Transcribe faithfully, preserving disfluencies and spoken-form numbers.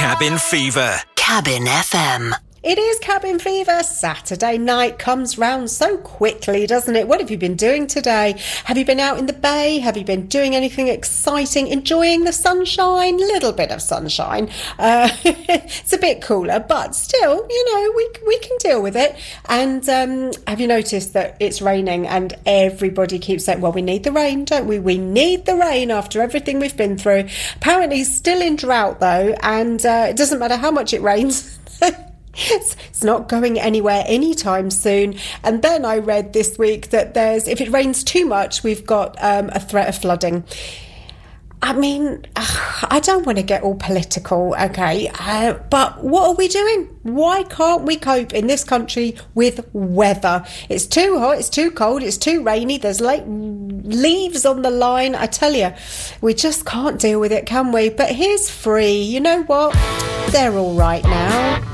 Cabin Fever. Cabin F M. It is Cabin Fever. Saturday night comes round so quickly, doesn't it? What have you been doing today? Have you been out in the bay? Have you been doing anything exciting? Enjoying the sunshine? Little bit of sunshine. Uh, it's a bit cooler, but still, you know, we we can deal with it. And um, have you noticed that it's raining and everybody keeps saying, well, we need the rain, don't we? We need the rain after everything we've been through. Apparently it's still in drought, though, and uh, it doesn't matter how much it rains. It's not going anywhere anytime soon. And then I read this week that there's, if it rains too much, we've got um, a threat of flooding. I mean, I don't want to get all political, okay, uh, but what are we doing? Why can't we cope in this country with weather? It's too hot, it's too cold, it's too rainy, there's like leaves on the line. I tell you, we just can't deal with it, can we? But here's Free. You know what? They're all right now.